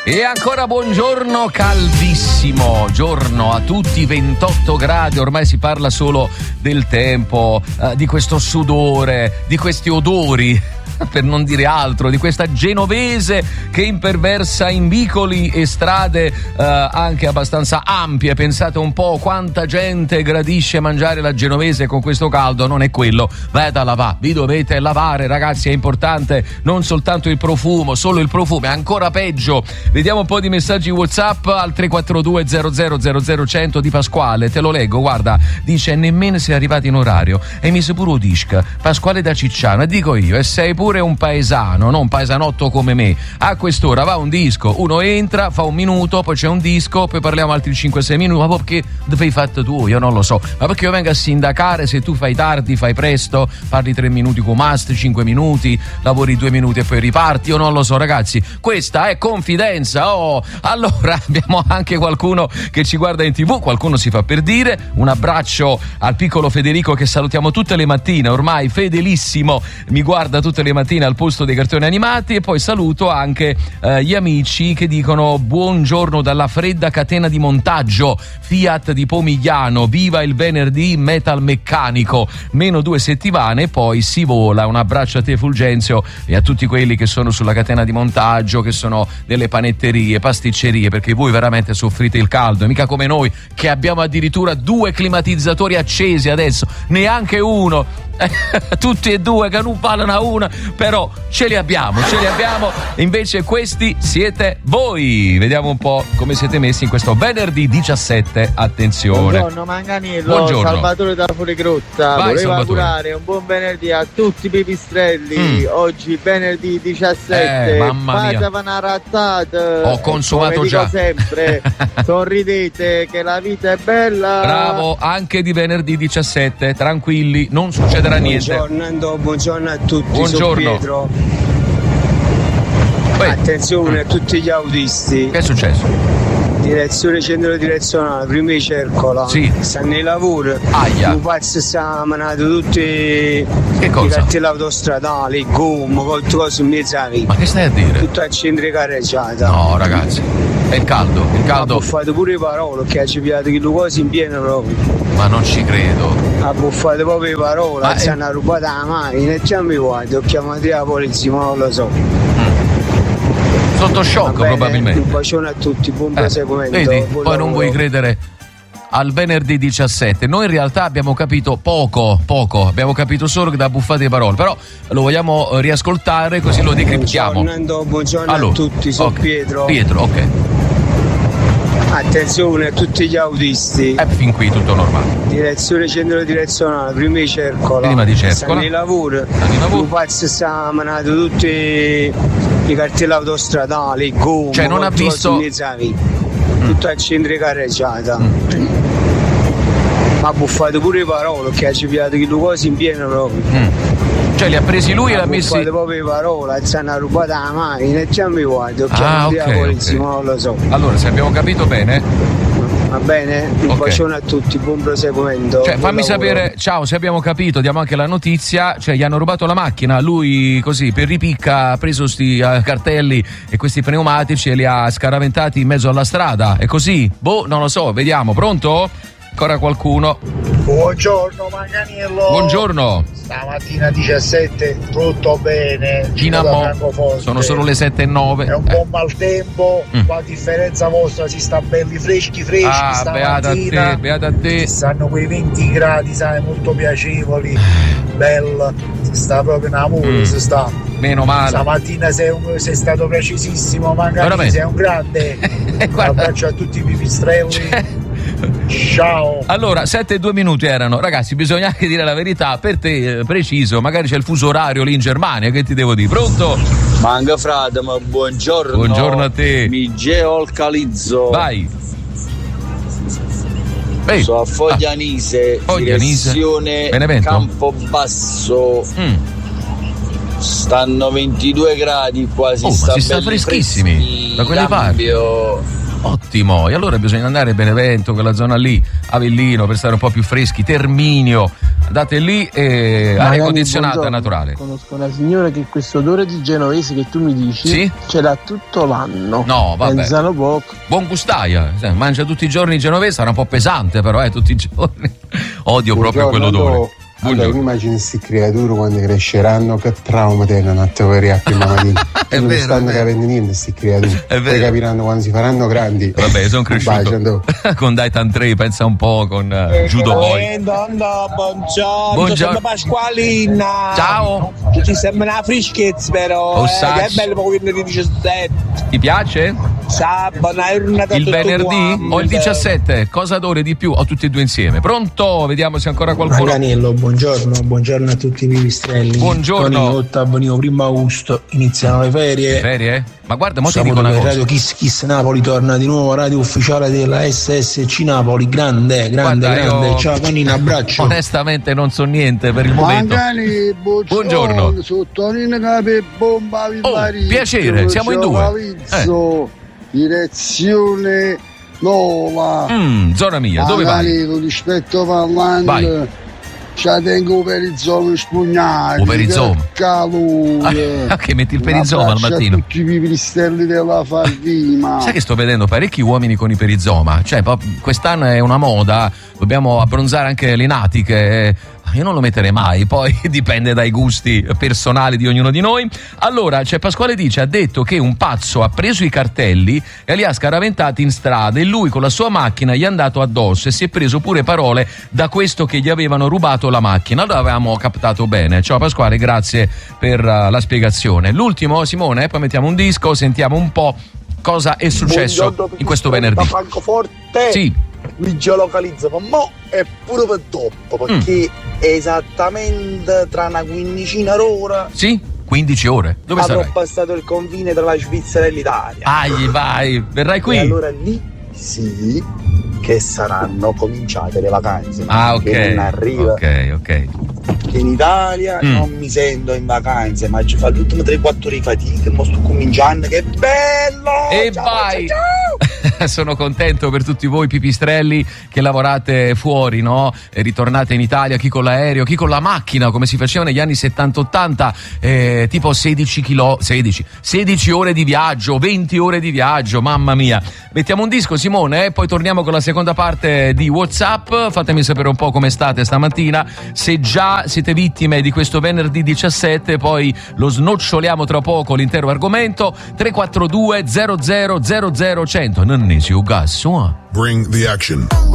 E ancora buongiorno, caldissimo giorno a tutti, 28 gradi, ormai si parla solo del tempo, di questo sudore, di questi odori, per non dire altro, di questa genovese che imperversa in vicoli e strade anche abbastanza ampie. Pensate un po' quanta gente gradisce mangiare la genovese con questo caldo, non è quello, vada a lavare, vi dovete lavare ragazzi, è importante, non soltanto il profumo, solo il profumo, è ancora peggio. Vediamo un po' di messaggi WhatsApp al 342 00 100 di Pasquale, te lo leggo, guarda, dice nemmeno sei arrivato in orario e mi sei pure udisca, Pasquale da Cicciano, e dico io, e sei pure un paesano, non un paesanotto come me, a quest'ora va un disco, uno entra, fa un minuto, poi c'è un disco, poi parliamo altri 5-6 minuti, ma perché fai fatto tu? Io non lo so, ma perché io vengo a sindacare se tu fai tardi, fai presto, parli 3 minuti con must, 5 minuti, lavori 2 minuti e poi riparti, io non lo so ragazzi, questa è confidenza. Oh, allora abbiamo anche qualcuno che ci guarda in TV, qualcuno si fa per dire, un abbraccio al piccolo Federico che salutiamo tutte le mattine, ormai fedelissimo, mi guarda tutte le mattine al posto dei cartoni animati, e poi saluto anche gli amici che dicono buongiorno dalla fredda catena di montaggio Fiat di Pomigliano, viva il venerdì metalmeccanico, meno 2 settimane e poi si vola. Un abbraccio a te Fulgenzio e a tutti quelli che sono sulla catena di montaggio, che sono delle panetterie, pasticcerie, perché voi veramente soffrite il caldo, e mica come noi che abbiamo addirittura 2 climatizzatori accesi adesso, neanche uno, tutti e 2 che non parlano a una, però ce li abbiamo, e invece questi siete voi. Vediamo un po' come siete messi in questo venerdì 17, attenzione. Buongiorno Manganillo, buongiorno. Salvatore da Fuorigrotta. Vai, volevo Salvatore. augurare un buon venerdì a tutti i pipistrelli. Oggi venerdì 17, mamma mia, una rattata. ho consumato come già. dico sempre, sorridete che la vita è bella. Bravo, anche di venerdì 17, tranquilli, non succederà niente. Buongiorno a tutti, buongiorno. sono Pietro. Attenzione a tutti gli autisti. Che è successo? Direzione centro direzionale, prima di Cercola. Sì. Stanno nei lavori. Aia. Un pazzo sta manando tutti che cosa? i cartelli autostradali, gomma, cose in mezzo alla vita. Ma che stai a dire? Tutto a centro carreggiata. No ragazzi, è il caldo. Ha buffato pure le parole, che ha cipiato che le cose in pieno proprio. Ma non ci credo. Ha buffato proprio le parole, si hanno rubato la macchina e già mi guardo, ho chiamato la polizia, ma non lo so. Sotto shock probabilmente. Un bacione a tutti, buon proseguimento. Vedi, poi non vuoi credere al venerdì 17. Noi in realtà abbiamo capito poco, abbiamo capito solo che da buffate di parole, però lo vogliamo riascoltare così lo decriptiamo. Buongiorno a tutti, sono Pietro, ok. Attenzione a tutti gli autisti. Fin qui tutto normale. Direzione centro direzionale, prima di Cercola. Stanno nei lavori. Un pazzo sta manando tutti i cartelli autostradali, gomma. Cioè non ha visto. Tutto al centro carreggiata. Ma ha buffato pure le parole, che ha cipiato che le cose in pieno proprio. Cioè li ha presi lui e l'ha messi. Ha buffato proprio le parole, si hanno rubato la macchina e già mi guardo, ho chiamato la polizia, ma non lo so. Allora, se abbiamo capito bene. Va bene? Un bacione a tutti, buon proseguimento. Cioè, fammi sapere, ciao, se abbiamo capito, diamo anche la notizia, cioè gli hanno rubato la macchina, lui così per ripicca ha preso sti cartelli e questi pneumatici e li ha scaraventati in mezzo alla strada, è così? Boh, non lo so, vediamo, pronto? Ancora qualcuno? Buongiorno Manganello. Buongiorno. Stamattina 17, tutto bene. Sono solo le 7:09. È un po' maltempo, qua a differenza vostra si sta belli freschi stamattina. Beata a te. Ci stanno quei 20 gradi, sai, molto piacevoli. Bella, si sta proprio in amore, si sta. Meno male. Stamattina sei stato precisissimo, Manganello, sei un grande. Un abbraccio a tutti i pipistrelli. Ciao. Allora, 7:02 minuti erano. Ragazzi, bisogna anche dire la verità. Per te, preciso, magari c'è il fuso orario lì in Germania. Che ti devo dire? Pronto? Manca frate, ma buongiorno. Buongiorno a te. Mi geolocalizzo. Vai. So a Foglianise, direzione Benevento. Campobasso. Stanno 22 gradi quasi. Ma si sta freschissimi. Da quelle parti. Ottimo, e allora bisogna andare a Benevento, quella zona lì, Avellino, per stare un po' più freschi, Terminio, andate lì e aria condizionata naturale. Conosco una signora che questo odore di genovese che tu mi dici, sì? Ce l'ha tutto l'anno. No, vabbè. Pensano poco. Buon gustaia, mangia tutti i giorni genovese, sarà un po' pesante però, tutti i giorni. Odio proprio quell'odore. Allora, mi immagino queste creature quando cresceranno, che trauma tenono a teoria a prima mattina. E non stanno capendo niente queste creature. Poi capiranno quando si faranno grandi. Vabbè, sono cresciuto con Daitan 3, pensa un po', con Judo Boy. Buongiorno, sono Pasqualina. Ciao. Ci sembra una freschezza però. Che è bello per venerdì 17. Ti piace? Il venerdì o il 17? Cosa adori di più? O tutti e due insieme? Pronto? Vediamo se ancora qualcuno. Manganello, buongiorno a tutti i pipistrelli. Buongiorno. Venimo primo agosto, iniziano le ferie. Ferie? Ma guarda, mo ti dico una cosa. Radio Kiss Napoli torna di nuovo, radio ufficiale della SSC Napoli, grande. Ciao Tonino, abbraccio. Onestamente non so niente per il momento. Buongiorno. Sottonino Cape Bomba Villarizzo. Piacere, siamo in due. Direzione Nola. Zona mia, dove vai? Rispetto parlando. Vai. Ci tengo perizoma spugnati. Perizoma. Che metti il perizoma al mattino. Tutti i pipistrelli della Farvima. Sai che sto vedendo parecchi uomini con i perizoma. Cioè, quest'anno è una moda. Dobbiamo abbronzare anche le natiche. Io non lo metterei mai, poi dipende dai gusti personali di ognuno di noi. Allora, Pasquale dice, ha detto che un pazzo ha preso i cartelli e li ha scaraventati in strada e lui con la sua macchina gli è andato addosso e si è preso pure parole da questo che gli avevano rubato la macchina. Allora avevamo captato bene. Ciao Pasquale, grazie per la spiegazione. L'ultimo, Simone, poi mettiamo un disco, sentiamo un po' cosa è successo in questo venerdì. Da Francoforte. Sì. Mi geolocalizzo, ma mo è pure per dopo, perché esattamente tra una quindicina d'ora. Sì, 15 ore. Dove sarai? Avrò passato il confine tra la Svizzera e l'Italia. Vai, verrai qui. E allora lì sì che saranno cominciate le vacanze. Ok. Che non arriva. Ok. Che in Italia non mi sento in vacanze, ma ci fa l'ultimo 3-4 ore di fatica, mo sto cominciando, che bello! E ciao, vai! Ciao. Sono contento per tutti voi pipistrelli che lavorate fuori, no? E ritornate in Italia, chi con l'aereo, chi con la macchina, come si faceva negli anni 70-80, tipo 16 ore di viaggio, 20 ore di viaggio, mamma mia. Mettiamo un disco, Simone, poi torniamo con la seconda parte di WhatsApp. Fatemi sapere un po' come state stamattina, se già siete vittime di questo venerdì 17, poi lo snoccioliamo tra poco l'intero argomento. 342 00 00 100. Non ne si ugasso. Bring the action.